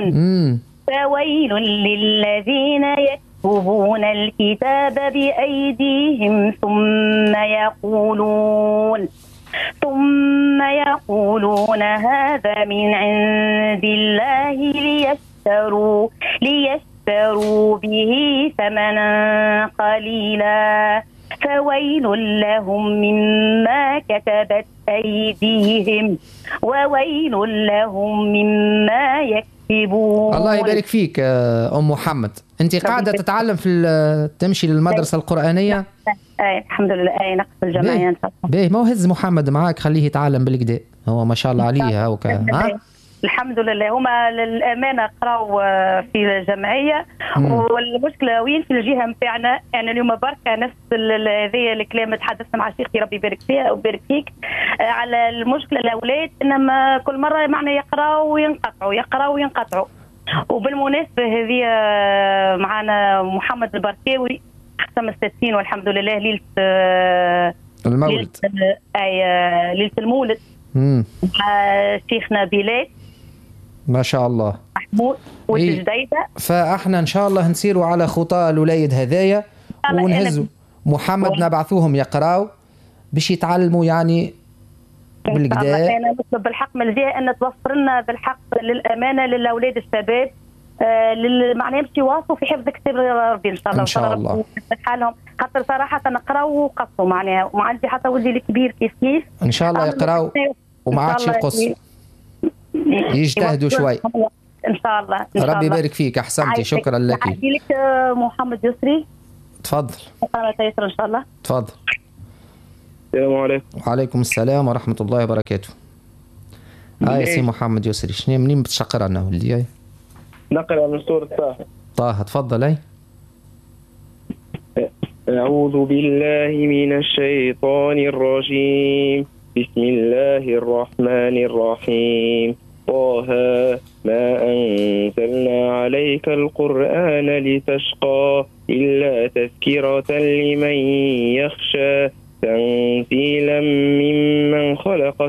فويل للذين يكتبون الكتاب بأيديهم ثم يقولون هذا من عند الله ليشتروا به ثمنا قليلا فويل لهم مما كتبت أيديهم وويل لهم مما يكسبون. الله يبارك فيك أم محمد. أنت قاعدة تتعلم تمشي للمدرسة القرآنية؟ الحمد لله. نقص الجمعية إن شاء الله. باهي، ما هو هز محمد معاك، خليه يتعلم بالكدا، هو ما شاء الله عليه. الحمد لله. هما للأمانة قراوا في الجمعية، والمشكلة وين في الجهة متاعنا. يعني اليوم بركة نفس هذه الكلام تحدثنا مع شيختي ربي يبارك فيها ويبارك فيك على المشكلة الأولاد، إنما كل مرة معنا يقراوا وينقطعوا. وبالمناسبة هذه معنا محمد البركاوي ختم 60 والحمد لله ليلة المولد، ليلة المولد مع شيخنا بلال ما شاء الله محمود والجديدة. فاحنا ان شاء الله نسيروا على خطى الولايد هذايا ونهزوا محمد نبعثوهم يقراوا باش يتعلموا يعني بالقداء. انا نطلب بالحق من الجهه ان توفر لنا بالحق للامانه للاولاد الشباب معناها باش يواصلوا في حفظ كتاب ربي ان شاء الله. ان شاء الله حالهم خاطر صراحه نقراوا وقصوا معناها، وما عندي حتى ولدي الكبير كيف ان شاء الله يقراوا وما عادش يقصوا، يجتهدوا شوي ان شاء الله. ربي يبارك فيك. احسنتي، شكرا لك. عندي لك محمد يسري، تفضل. يسر ان شاء الله. تفضل. السلام عليكم. وعليكم السلام ورحمه الله وبركاته. يا سي محمد يسري، شنو منين بتشقر لنا ولدي؟ نقرأ من سورة طه. تفضل. أعوذ بالله من الشيطان الرجيم. بسم الله الرحمن الرحيم. طه ما أنزلنا عليك القرآن لتشقى إلا تذكرة لمن يخشى تنزيلا ممن خلق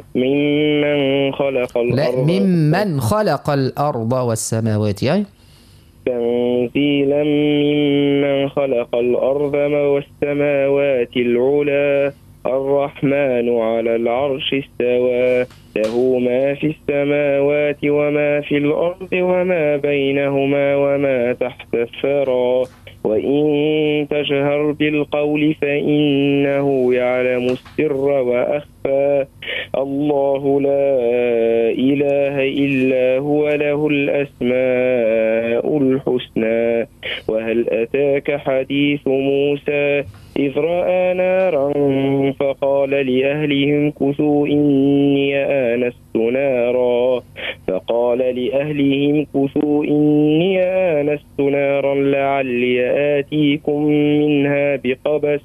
ممن خلق الأرض والسماوات. تنزيلا ممن خلق الأرض والسماوات العلى الرحمن على العرش استوى له ما في السماوات وما في الأرض وما بينهما وما تحت الثرى وإن تجهر بالقول فإنه يعلم السر وأخفى الله لا إله إلا هو له الأسماء الحسنى. وهل أتاك حديث موسى إذ رأى نارا فقال لأهلهم كثوا إني آنست نارا لعلي آتيكم منها بقبس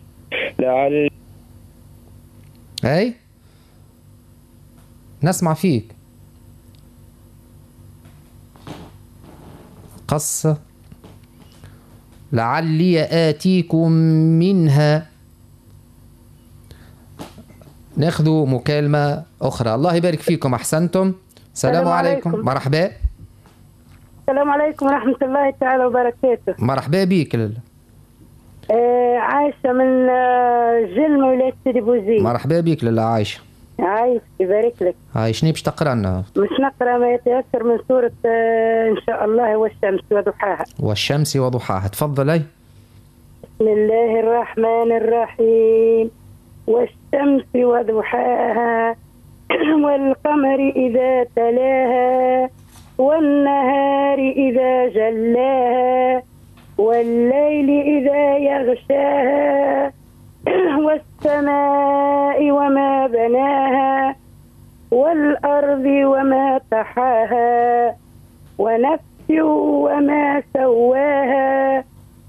نسمع فيك. قص لعلي آتيكم منها. ناخذ مكالمة أخرى. الله يبارك فيكم. أحسنتم. السلام عليكم. مرحبا. السلام عليكم ورحمة الله تعالى وبركاته. مرحبا بيك. عايشة من جلمة ولاية سيدي بوزيد. مرحبا بيك لاله عايشة. عايش يبارك لك. هاي شنو باش تقرا لنا؟ مش نقرا ما يتيسر من سورة إن شاء الله والشمس وضحاها. والشمس وضحاها. تفضلي. بسم الله الرحمن الرحيم. والشمس وضحاها والقمر إذا تلاها والنهار إذا جلاها والليل إذا يغشاها والسماء وما بناها والأرض وما طحاها ونفس وما سواها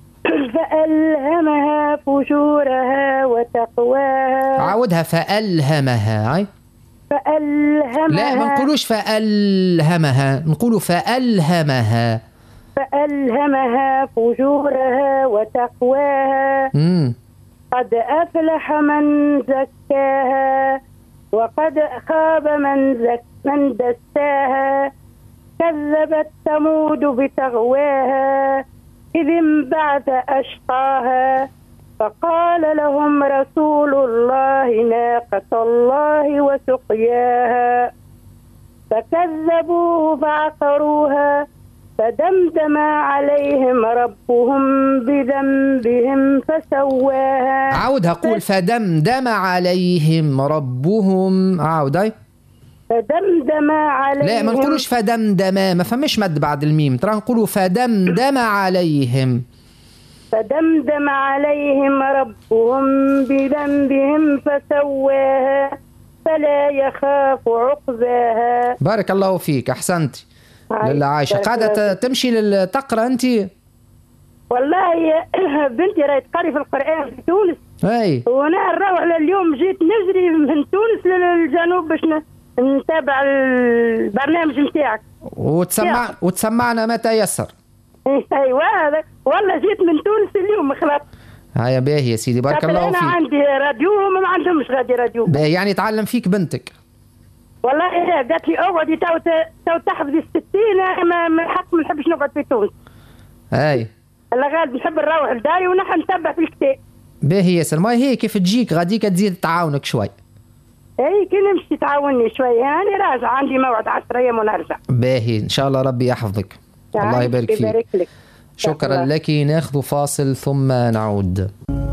فألهمها فجورها وتقواها. عودها. فألهمها. لا ما نقولوش فألهمها، نقولوا فألهمها. فألهمها فجورها وتقواها. قد أفلح من زكاها وقد خاب من دساها. كذبت ثمود بتغواها إذ انبعث أشقاها فقال لهم رسول الله ناقة الله وسقياها فكذبوه فعقروها فدمدم عليهم ربهم بذنبهم فسواها. عاودها، قول فدمدم عليهم ربهم. عاود. فدمدم عليهم. لا، ما نقولوش فدمدم، ما فماش مد بعد الميم، ترى نقولوا فدمدم عليهم. فدمدم عليهم ربهم بذنبهم فسواها فلا يخاف عقباها. بارك الله فيك، أحسنتي. لله عايشة. قاعدة تمشي تقرأ أنت؟ والله بنتي راهي تقري في القرآن في تونس. أي. وأنا نروح اليوم جيت نجري من تونس للجنوب باش نتابع البرنامج نتاعك. وتسمعنا ما تيسر. ايوه هذا والله جيت من تونس اليوم خلاص. هيا باهي يا سيدي، بارك الله فيك. انا عندي راديو وهم ما عندهمش غادي راديو. باهي، يعني تعلم فيك بنتك. والله قالت لي اقعدي تو تحفظي الستين. انا ما الحق ما نحبش نقعد في تونس. اي الله غالب نحب نروح لداري ونحن نتبع في الكتاب. باهي ياسر، ما هي كيف تجيك غاديك تزيد تعاونك شوي. اي كي نمشي تعاوني شوي، يعني راجع عندي موعد 10 ايام ونرجع. باهي ان شاء الله ربي يحفظك. الله يبارك فيك. لك. شكرا لك. ناخذ فاصل ثم نعود.